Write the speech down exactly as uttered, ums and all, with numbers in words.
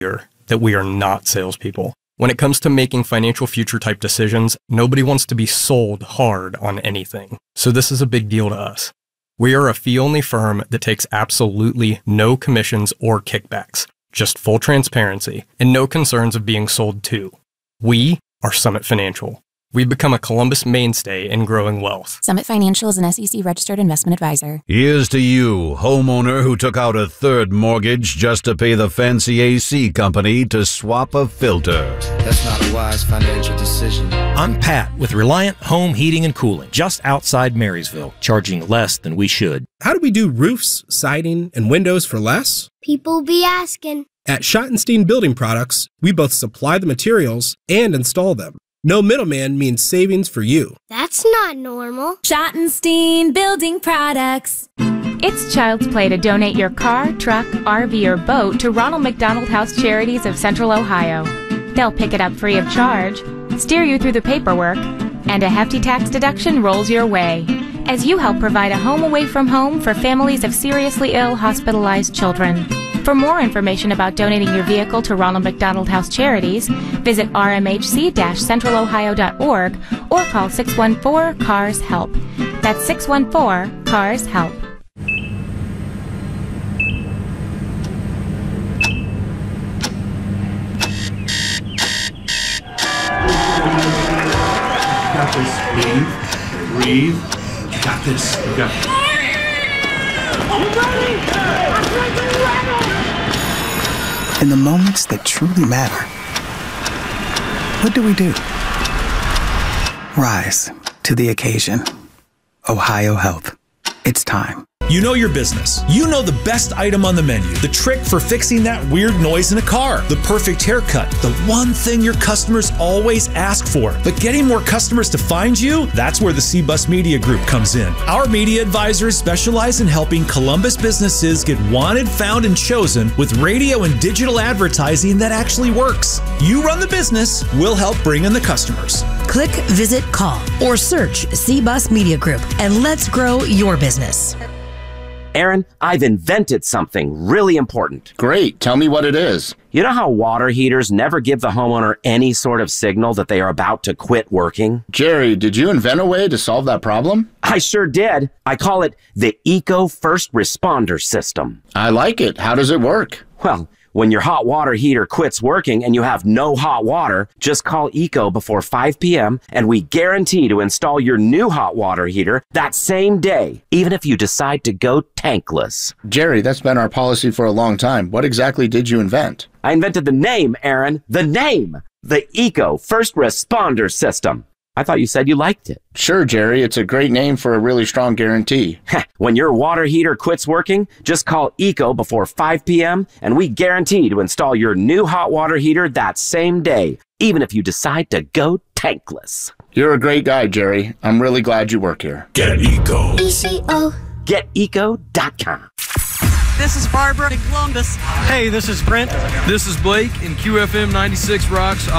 that we are not salespeople. When it comes to making financial future type decisions, nobody wants to be sold hard on anything. So this is a big deal to us. We are a fee-only firm that takes absolutely no commissions or kickbacks, just full transparency and no concerns of being sold to. We are Summit Financial. We've become a Columbus mainstay in growing wealth. Summit Financial is an S E C-registered investment advisor. Here's to you, homeowner who took out a third mortgage just to pay the fancy A C company to swap a filter. That's not a wise financial decision. I'm Pat with Reliant Home Heating and Cooling, just outside Marysville, charging less than we should. How do we do roofs, siding, and windows for less? People be asking. At Schottenstein Building Products, we both supply the materials and install them. No middleman means savings for you. That's not normal. Schottenstein Building Products. It's child's play to donate your car, truck, R V, or boat to Ronald McDonald House Charities of Central Ohio. They'll pick it up free of charge, steer you through the paperwork, and a hefty tax deduction rolls your way as you help provide a home away from home for families of seriously ill, hospitalized children. For more information about donating your vehicle to Ronald McDonald House Charities, visit r m h c dash central ohio dot org or call six one four, C A R S HELP. That's six one four, C A R S HELP. Got this. Breathe. Breathe. You got this. You got this. I'm ready! I'm ready! In the moments that truly matter, what do we do? Rise to the occasion. Ohio Health. It's time. You know your business. You know the best item on the menu, the trick for fixing that weird noise in a car, the perfect haircut, the one thing your customers always ask for. But getting more customers to find you, that's where the C-Bus Media Group comes in. Our media advisors specialize in helping Columbus businesses get wanted, found, and chosen with radio and digital advertising that actually works. You run the business, we'll help bring in the customers. Click, visit, call, or search C-Bus Media Group, and let's grow your business. Aaron, I've invented something really important. Great. Tell me what it is. You know how water heaters never give the homeowner any sort of signal that they are about to quit working? Jerry, did you invent a way to solve that problem? I sure did. I call it the Eco First Responder System. I like it. How does it work? Well, when your hot water heater quits working and you have no hot water, just call Eco before five p.m. and we guarantee to install your new hot water heater that same day, even if you decide to go tankless. Jerry, that's been our policy for a long time. What exactly did you invent? I invented the name, Aaron. The name. The Eco First Responder System. I thought you said you liked it. Sure, Jerry. It's a great name for a really strong guarantee. When your water heater quits working, just call Eco before five p.m. and we guarantee to install your new hot water heater that same day, even if you decide to go tankless. You're a great guy, Jerry. I'm really glad you work here. Get Eco. E C O. Get eco dot com. This is Barbara in Columbus. Hey, this is Brent. This is Blake in Q F M ninety-six Rocks.